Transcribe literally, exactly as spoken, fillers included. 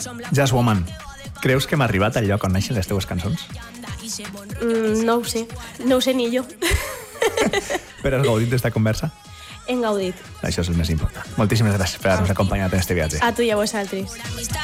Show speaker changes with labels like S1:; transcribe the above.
S1: Jazzwoman, creus que hem arribat al lloc on neixen les teues cançons?
S2: Mm, no ho sé, no ho sé ni jo.
S1: Però has gaudit d'esta conversa?
S2: Hem gaudit.
S1: Això és el més important. Moltíssimes gràcies per haver-nos acompanyat en este viatge.
S2: A tu i a vosaltres.